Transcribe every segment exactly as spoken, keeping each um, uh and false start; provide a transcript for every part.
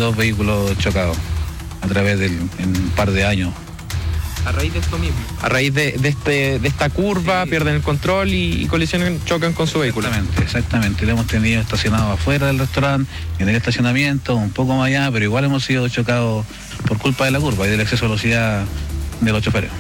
dos vehículos chocados a través de un par de años. A raíz de esto mismo. A raíz de, de, este, de esta curva, sí. Pierden el control y, y colisionan, chocan con su vehículo. Exactamente, exactamente. Lo hemos tenido estacionado afuera del restaurante, en el estacionamiento, un poco más allá, pero igual hemos sido chocados por culpa de la curva y del exceso de velocidad de los choferes.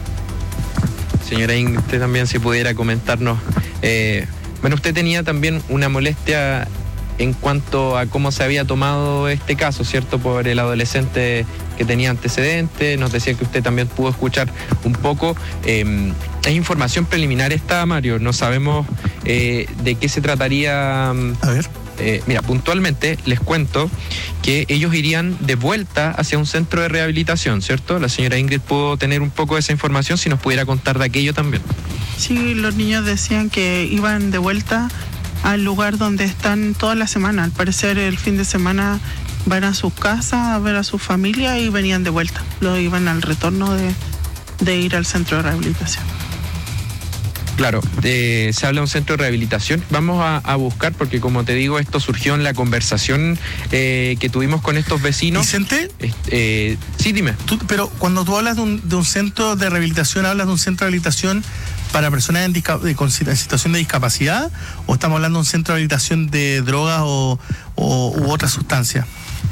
Señora Ingrid, usted también si pudiera comentarnos, eh, bueno, usted tenía también una molestia en cuanto a cómo se había tomado este caso, ¿cierto? Por el adolescente que tenía antecedentes, nos decía que usted también pudo escuchar un poco. Eh, es información preliminar esta, Mario, no sabemos eh, de qué se trataría. A ver. Eh, mira, puntualmente les cuento que ellos irían de vuelta hacia un centro de rehabilitación, ¿cierto? La señora Ingrid pudo tener un poco de esa información, si nos pudiera contar de aquello también. Sí, los niños decían que iban de vuelta al lugar donde están toda la semana. Al parecer el fin de semana van a sus casas a ver a su familia y venían de vuelta. Lo iban al retorno de, de ir al centro de rehabilitación. Claro, eh, se habla de un centro de rehabilitación. Vamos a, a buscar, porque como te digo, esto surgió en la conversación eh, que tuvimos con estos vecinos. ¿Vicente? Eh, eh, sí, dime. Tú, pero cuando tú hablas de un, de un centro de rehabilitación, ¿hablas de un centro de rehabilitación para personas en, disca, de, con situación de discapacidad? ¿O estamos hablando de un centro de rehabilitación de drogas o, o u otra sustancia?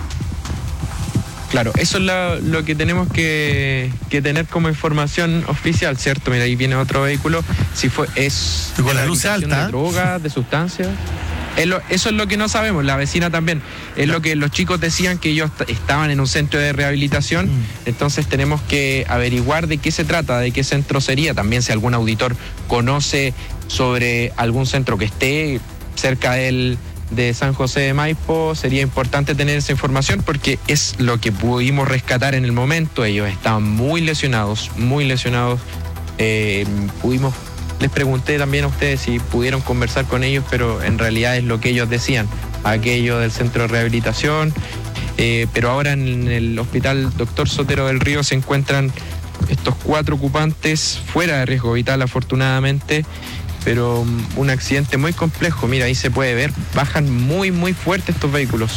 Claro, eso es lo, lo que tenemos que, que tener como información oficial, ¿cierto? Mira, ahí viene otro vehículo. Si fue, es con la luz alta, de drogas, de sustancias. Es lo, eso es lo que no sabemos, la vecina también. Es claro. Lo que los chicos decían, que ellos estaban en un centro de rehabilitación. Mm. Entonces tenemos que averiguar de qué se trata, de qué centro sería. También si algún auditor conoce sobre algún centro que esté cerca del... de San José de Maipo, sería importante tener esa información porque es lo que pudimos rescatar en el momento. Ellos estaban muy lesionados, muy lesionados. Eh, pudimos, les pregunté también a ustedes si pudieron conversar con ellos, pero en realidad es lo que ellos decían, aquello del centro de rehabilitación. Eh, pero ahora en el hospital Doctor Sotero del Río se encuentran estos cuatro ocupantes fuera de riesgo vital, afortunadamente. Pero un accidente muy complejo, mira, ahí se puede ver, bajan muy, muy fuerte estos vehículos.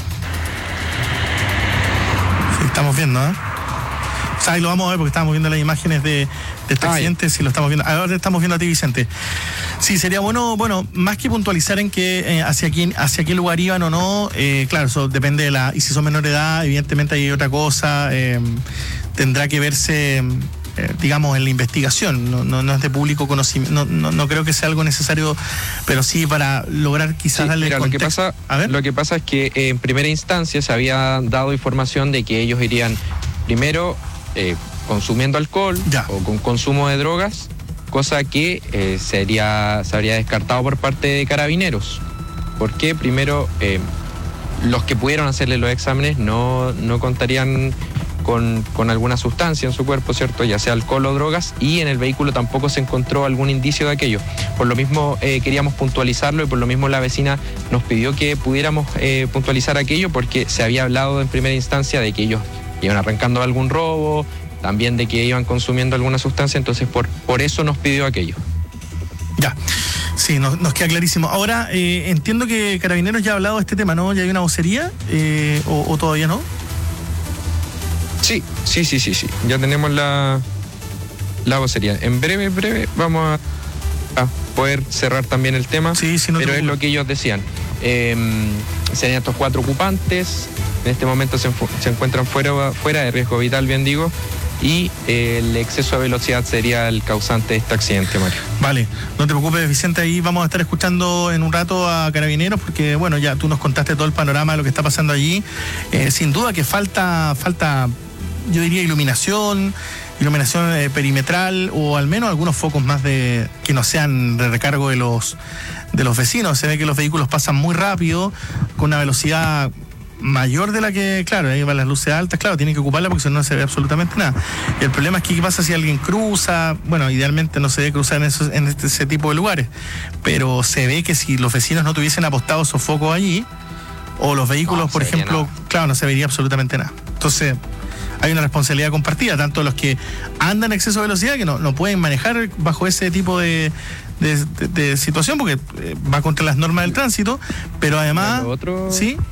Sí, estamos viendo, ¿eh? O sea, ahí lo vamos a ver porque estamos viendo las imágenes de, de este Ay. accidente, si lo estamos viendo. Ahora te estamos viendo a ti, Vicente. Sí, sería bueno, bueno, más que puntualizar en que eh, hacia quién, hacia qué lugar iban o no, eh, claro, eso depende de la, y si son menor de edad, evidentemente hay otra cosa, eh, tendrá que verse... Eh, digamos, en la investigación, no, no, no es de público conocimiento, no, no, no creo que sea algo necesario, pero sí para lograr quizás sí, darle mira, contexto. Lo que pasa, a ver. Lo que pasa es que eh, en primera instancia se había dado información de que ellos irían primero eh, consumiendo alcohol ya. O con consumo de drogas, cosa que eh, sería, se habría descartado por parte de Carabineros. Porque primero eh, los que pudieron hacerle los exámenes no, no contarían Con, con alguna sustancia en su cuerpo, ¿cierto? Ya sea alcohol o drogas, y en el vehículo tampoco se encontró algún indicio de aquello. Por lo mismo eh, queríamos puntualizarlo y por lo mismo la vecina nos pidió que pudiéramos eh, puntualizar aquello porque se había hablado en primera instancia de que ellos iban arrancando algún robo, también de que iban consumiendo alguna sustancia, entonces por, por eso nos pidió aquello. Ya. Sí, nos, nos queda clarísimo. Ahora, eh, entiendo que Carabineros ya ha hablado de este tema, ¿no? ¿Ya hay una vocería eh, o, o todavía no? Sí, sí, sí, sí, sí. Ya tenemos la, la vocería. En breve, breve, vamos a, a poder cerrar también el tema. Sí, sí, no pero te... es lo que ellos decían. Eh, serían estos cuatro ocupantes. En este momento se, se encuentran fuera, fuera de riesgo vital, bien digo. Y eh, el exceso de velocidad sería el causante de este accidente, Mario. Vale, no te preocupes, Vicente, ahí vamos a estar escuchando en un rato a Carabineros, porque bueno, ya tú nos contaste todo el panorama de lo que está pasando allí. Eh, sin duda que falta, falta, yo diría, iluminación, iluminación eh, perimetral, o al menos algunos focos más de que no sean de recargo de los, de los vecinos. Se ve que los vehículos pasan muy rápido, con una velocidad mayor de la que, claro, ahí van las luces altas, claro, tienen que ocuparla porque si no, no se ve absolutamente nada. Y el problema es que qué pasa si alguien cruza, bueno, idealmente no se debe cruzar en, esos, en este, ese tipo de lugares, pero se ve que si los vecinos no tuviesen apostado esos focos allí, o los vehículos, no, por ejemplo, nada. Claro, no se vería absolutamente nada. Entonces, hay una responsabilidad compartida, tanto los que andan a exceso de velocidad, que no, no pueden manejar bajo ese tipo de, de, de, de situación, porque va contra las normas del tránsito, pero además, otro... ¿sí?